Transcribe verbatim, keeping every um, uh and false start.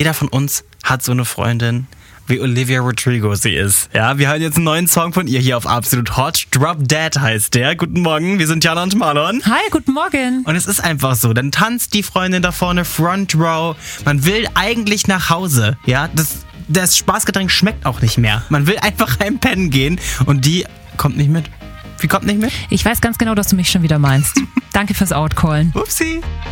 Jeder von uns hat so eine Freundin, wie Olivia Rodrigo sie ist. Ja, wir hören jetzt einen neuen Song von ihr hier auf Absolut Hot. Drop Dead heißt der. Guten Morgen, wir sind Jana und Marlon. Hi, guten Morgen. Und es ist einfach so, dann tanzt die Freundin da vorne Front Row. Man will eigentlich nach Hause. Ja, das, das Spaßgetränk schmeckt auch nicht mehr. Man will einfach heimpennen gehen und die kommt nicht mit. Wie kommt nicht mit? Ich weiß ganz genau, dass du mich schon wieder meinst. Danke fürs Outcallen. Upsi.